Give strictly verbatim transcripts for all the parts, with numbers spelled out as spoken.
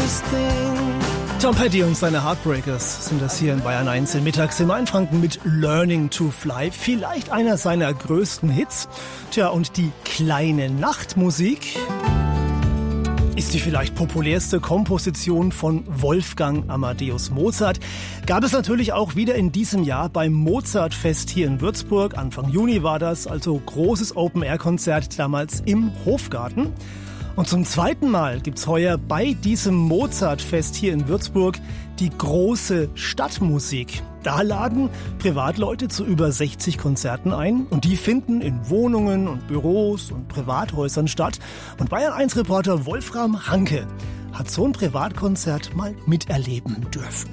Tom Petty und seine Heartbreakers sind das hier in Bayern eins in Mittags im Mainfranken mit Learning to Fly. Vielleicht einer seiner größten Hits. Tja, und die kleine Nachtmusik ist die vielleicht populärste Komposition von Wolfgang Amadeus Mozart. Gab es natürlich auch wieder in diesem Jahr beim Mozartfest hier in Würzburg. Anfang Juni war das, also großes Open-Air-Konzert damals im Hofgarten. Und zum zweiten Mal gibt's heuer bei diesem Mozartfest hier in Würzburg die große Stadtmusik. Da laden Privatleute zu über sechzig Konzerten ein und die finden in Wohnungen und Büros und Privathäusern statt. Und Bayern eins Reporter Wolfram Hanke hat so ein Privatkonzert mal miterleben dürfen.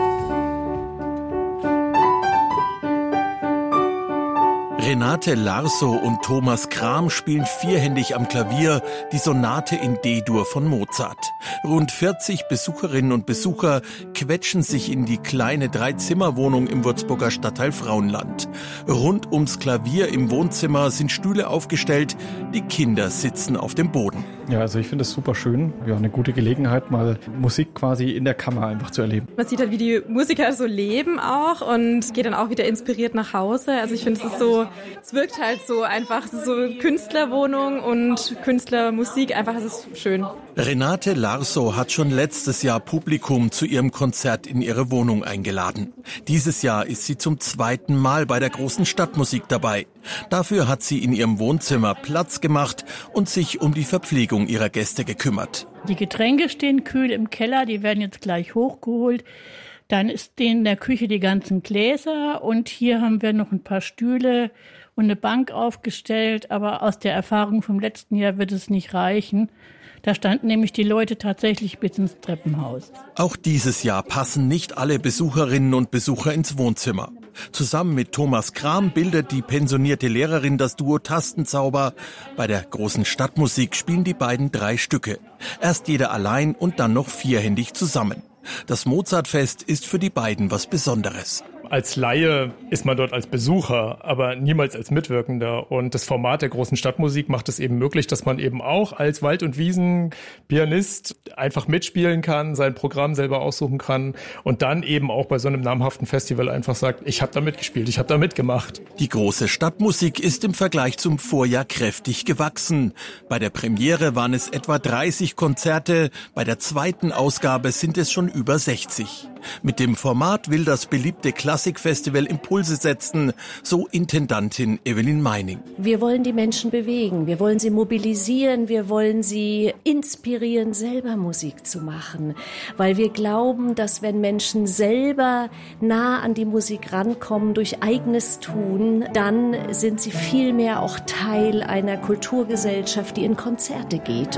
Renate Larso und Thomas Kram spielen vierhändig am Klavier die Sonate in D-Dur von Mozart. Rund vierzig Besucherinnen und Besucher quetschen sich in die kleine Dreizimmerwohnung im Würzburger Stadtteil Frauenland. Rund ums Klavier im Wohnzimmer sind Stühle aufgestellt, die Kinder sitzen auf dem Boden. Ja, also ich finde es super schön. Ja, eine gute Gelegenheit, mal Musik quasi in der Kammer einfach zu erleben. Man sieht halt, wie die Musiker so leben auch und geht dann auch wieder inspiriert nach Hause. Also ich finde, es ist so, es wirkt halt so einfach, es ist so Künstlerwohnung und Künstlermusik, einfach, es ist schön. Renate Larso hat schon letztes Jahr Publikum zu ihrem Konzert in ihre Wohnung eingeladen. Dieses Jahr ist sie zum zweiten Mal bei der großen Stadtmusik dabei. Dafür hat sie in ihrem Wohnzimmer Platz gemacht und sich um die Verpflegung ihrer Gäste gekümmert. Die Getränke stehen kühl im Keller, die werden jetzt gleich hochgeholt. Dann stehen in der Küche die ganzen Gläser und hier haben wir noch ein paar Stühle und eine Bank aufgestellt. Aber aus der Erfahrung vom letzten Jahr wird es nicht reichen. Da standen nämlich die Leute tatsächlich bis ins Treppenhaus. Auch dieses Jahr passen nicht alle Besucherinnen und Besucher ins Wohnzimmer. Zusammen mit Thomas Kram bildet die pensionierte Lehrerin das Duo Tastenzauber. Bei der großen Stadtmusik spielen die beiden drei Stücke. Erst jeder allein und dann noch vierhändig zusammen. Das Mozartfest ist für die beiden was Besonderes. Als Laie ist man dort als Besucher, aber niemals als Mitwirkender. Und das Format der großen Stadtmusik macht es eben möglich, dass man eben auch als Wald- und Wiesen-Pianist einfach mitspielen kann, sein Programm selber aussuchen kann und dann eben auch bei so einem namhaften Festival einfach sagt, ich habe da mitgespielt, ich habe da mitgemacht. Die große Stadtmusik ist im Vergleich zum Vorjahr kräftig gewachsen. Bei der Premiere waren es etwa dreißig Konzerte, bei der zweiten Ausgabe sind es schon über sechzig. Mit dem Format will das beliebte Klassikfestival Impulse setzen, so Intendantin Evelyn Meining. Wir wollen die Menschen bewegen, wir wollen sie mobilisieren, wir wollen sie inspirieren, selber Musik zu machen. Weil wir glauben, dass wenn Menschen selber nah an die Musik rankommen durch eigenes Tun, dann sind sie viel mehr auch Teil einer Kulturgesellschaft, die in Konzerte geht.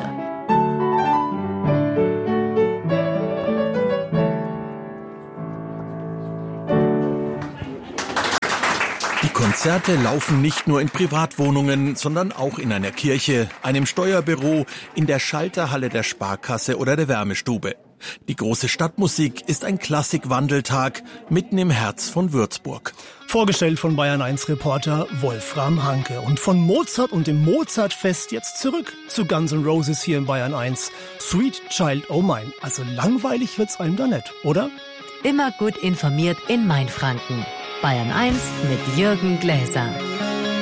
Konzerte laufen nicht nur in Privatwohnungen, sondern auch in einer Kirche, einem Steuerbüro, in der Schalterhalle der Sparkasse oder der Wärmestube. Die große Stadtmusik ist ein Klassikwandeltag mitten im Herz von Würzburg. Vorgestellt von Bayern eins Reporter Wolfram Hanke. Und von Mozart und dem Mozartfest jetzt zurück zu Guns N' Roses hier in Bayern eins. Sweet Child O' Mine. Also langweilig wird's einem da nicht, oder? Immer gut informiert in Mainfranken. Bayern eins mit Jürgen Gläser.